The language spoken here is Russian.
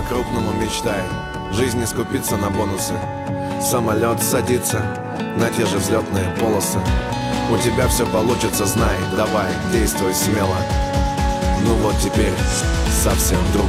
по-крупному мечтай. Жизнь не скупится на бонусы. Самолет садится на те же взлетные полосы. У тебя все получится, знай, давай, действуй смело. Ну вот теперь совсем друг.